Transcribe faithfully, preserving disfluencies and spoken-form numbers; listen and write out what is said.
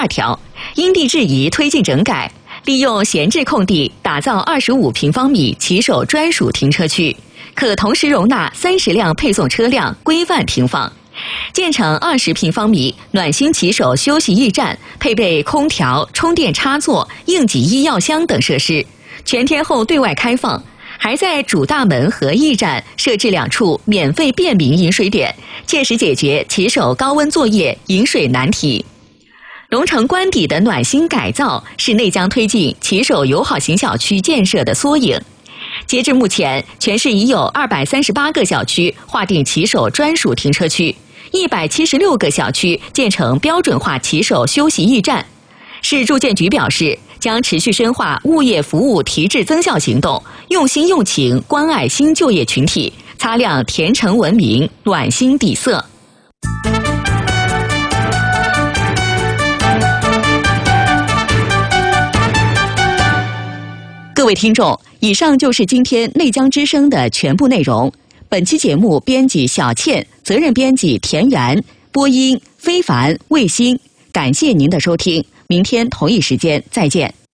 二条，因地制宜推进整改，利用闲置空地打造二十五平方米骑手专属停车区，可同时容纳三十辆配送车辆规范停放。建成二十平方米暖心骑手休息驿站，配备空调、充电插座、应急医药箱等设施，全天候对外开放。还在主大门和驿站设置两处免费便民饮水点，切实解决骑手高温作业饮水难题。龙城官邸的暖心改造是内江推进骑手友好型小区建设的缩影。截至目前，全市已有二百三十八个小区划定骑手专属停车区，一百七十六个小区建成标准化骑手休息驿站。市住建局表示，将持续深化物业服务提质增效行动，用心用情关爱新就业群体，擦亮甜城文明暖心底色。各位听众，以上就是今天内江之声的全部内容。本期节目编辑小倩，责任编辑田园，播音非凡、卫星。感谢您的收听，明天同一时间再见。